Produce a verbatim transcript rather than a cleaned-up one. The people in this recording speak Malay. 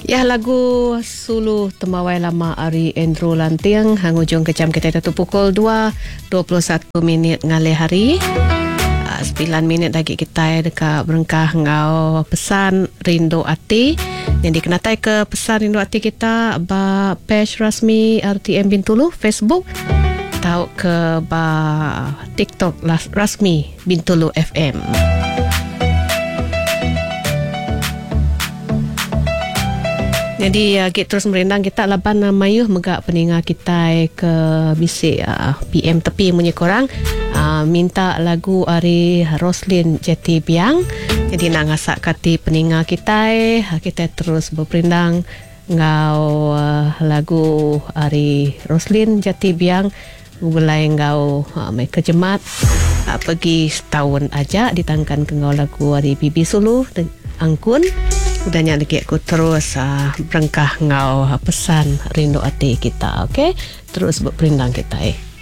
Ya, lagu Sulu Temawai Lama Ari Andrew Lantiang hangujung kejam kita itu pukul dua dua puluh satu minit ngalih hari. Uh, sembilan minit lagi kita dekat berengkah ngau pesan Rindu Ati. Yang dikenatai ke pesan Rindu Ati kita ba page rasmi R T M Bintulu Facebook atau ke ba TikTok rasmi Bintulu F M. Jadi uh, kita terus merindang kita laban uh, mayuh megak peninga kita ke bisik uh, P M tepi punya korang uh, minta lagu Ari Roslyn Jati Biang. Jadi nak ngasak kati peninga kita uh, kita terus berperindang ngau uh, lagu Ari Roslyn Jati Biang mulai ngau uh, mai ke Jemat uh, pergi setahun aja ditangkan ke ngau lagu Ari Bibi Sulu dan Angkun. Udahnya lagi aku terus uh, berengkah ngau uh, pesan Rindu Ati kita, okey? Terus berperindang kita eh.